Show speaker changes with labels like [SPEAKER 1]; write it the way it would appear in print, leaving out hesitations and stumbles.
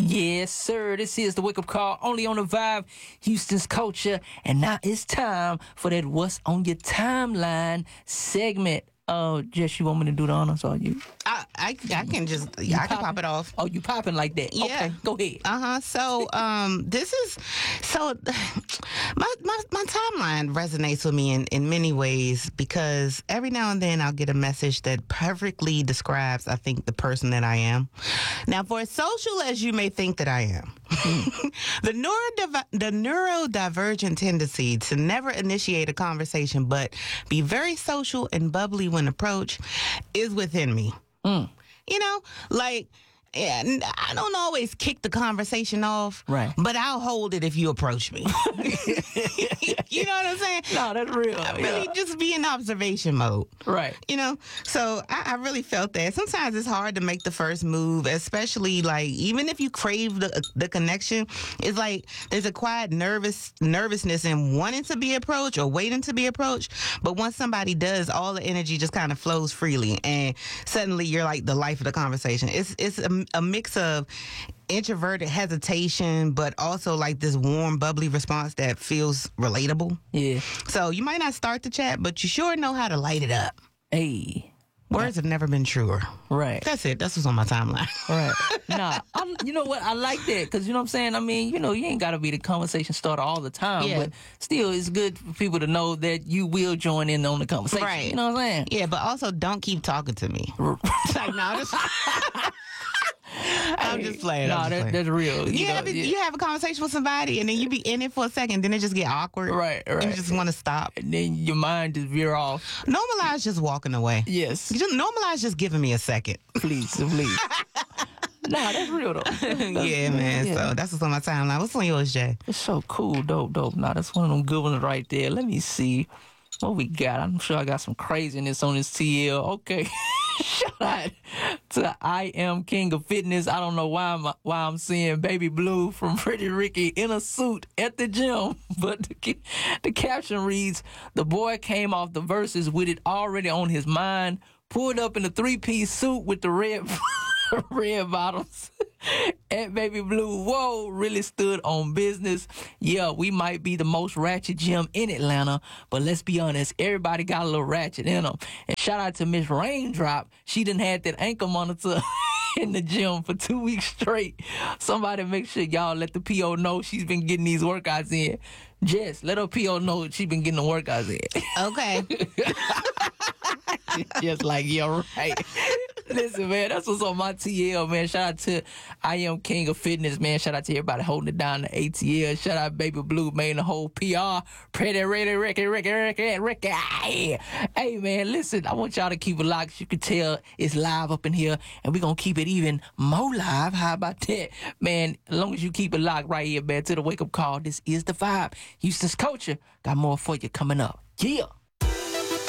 [SPEAKER 1] Yes, sir. This is the Wake Up Call, only on the Vibe, Houston's Culture. And now it's time for that What's on Your Timeline segment. Oh, Jess, you want me to do the honors, or you?
[SPEAKER 2] I can just, I can pop it off.
[SPEAKER 1] Oh, you popping like that?
[SPEAKER 2] Yeah.
[SPEAKER 1] Okay, go ahead.
[SPEAKER 2] So, this is, so my timeline resonates with me in many ways, because every now and then I'll get a message that perfectly describes, I think, the person that I am. Now, for as social as you may think that I am, the neurodivergent tendency to never initiate a conversation but be very social and bubbly when approached is within me. You know, like, yeah, I don't always kick the conversation off,
[SPEAKER 1] right?
[SPEAKER 2] But I'll hold it if you approach me. You know what I'm saying?
[SPEAKER 1] No, that's real.
[SPEAKER 2] I really just be in observation mode,
[SPEAKER 1] right?
[SPEAKER 2] You know, so I really felt that. Sometimes it's hard to make the first move, especially like even if you crave the connection. It's like there's a quiet nervousness in wanting to be approached or waiting to be approached. But once somebody does, all the energy just kind of flows freely, and suddenly you're like the life of the conversation. It's a mix of introverted hesitation, but also like this warm, bubbly response that feels relatable.
[SPEAKER 1] Yeah.
[SPEAKER 2] So you might not start the chat, but you sure know how to light it up.
[SPEAKER 1] Hey.
[SPEAKER 2] Words have never been truer.
[SPEAKER 1] Right.
[SPEAKER 2] That's it. That's what's on my timeline.
[SPEAKER 1] Right. Nah, you know what? I like that, because, you know what I'm saying? I mean, you know, you ain't got to be the conversation starter all the time,
[SPEAKER 2] Yeah.
[SPEAKER 1] but still, it's good for people to know that you will join in on the conversation.
[SPEAKER 2] Right.
[SPEAKER 1] You know what I'm saying?
[SPEAKER 2] Yeah, but also don't keep talking to me. Like, no, I'm just playing.
[SPEAKER 1] Nah, that's real.
[SPEAKER 2] You have a conversation with somebody, and then you be in it for a second, then it just get awkward.
[SPEAKER 1] Right.
[SPEAKER 2] And you just want to stop.
[SPEAKER 1] And then your mind just veer off.
[SPEAKER 2] Normalize just walking away.
[SPEAKER 1] Yes.
[SPEAKER 2] Just normalize just giving me a second.
[SPEAKER 1] Please. Nah, that's real, though.
[SPEAKER 2] Yeah, man. Yeah. So that's what's on my timeline. What's on yours, Jay?
[SPEAKER 1] It's so cool. Dope. Nah, that's one of them good ones right there. Let me see what we got. I'm sure I got some craziness on this TL. Okay. Shout out to I Am King of Fitness. I don't know why I'm seeing Baby Blue from Pretty Ricky in a suit at the gym, but the caption reads, "The boy came off the verses with it already on his mind, pulled up in a 3-piece suit with the red bottoms." And Baby Blue, whoa, really stood on business. Yeah, we might be the most ratchet gym in Atlanta, but let's be honest, everybody got a little ratchet in them. And shout out to Miss Raindrop. She done had that ankle monitor in the gym for 2 weeks straight. Somebody make sure y'all let the PO know she's been getting these workouts in. Jess, let her PO know she's been getting the workouts in.
[SPEAKER 2] Okay.
[SPEAKER 1] Just like, yeah, right. Listen, man, that's what's on my TL, man. Shout out to I Am King of Fitness, man. Shout out to everybody holding it down, the ATL. Shout out Baby Blue, man, the whole PR. Pretty Ricky. Hey, man, listen, I want y'all to keep it locked. You can tell it's live up in here, and we're going to keep it even more live. How about that? Man, as long as you keep it locked right here, man, to the Wake Up Call, this is The Vibe. Houston's Culture. Got more for you coming up. Yeah.